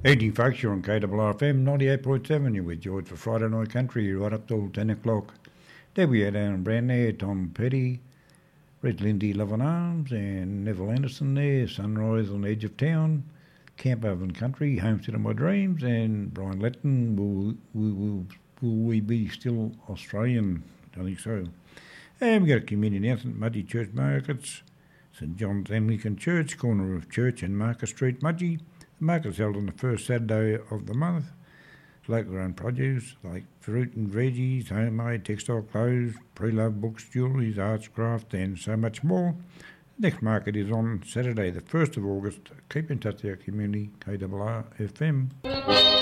Evening folks, you're on KRFM 98.7. You're with George for Friday Night Country right up till 10 o'clock. There we had Aaron Brown there, Tom Petty, Red Lindy, Love and Arms, and Neville Anderson there, Sunrise on the Edge of Town, Camp Oven Country, Homestead of My Dreams, and Brian Letton, will we be still Australian? I think so. And we got a community announcement, Mudgee Church Markets, St John's Anglican Church, corner of Church and Market Street, Mudgee. The market's held on the first Saturday of the month. Local-grown produce like fruit and veggies, homemade textile clothes, pre-loved books, jewellery, arts, craft and so much more. The next market is on Saturday, the 1st of August. Keep in touch with our community, KRFM.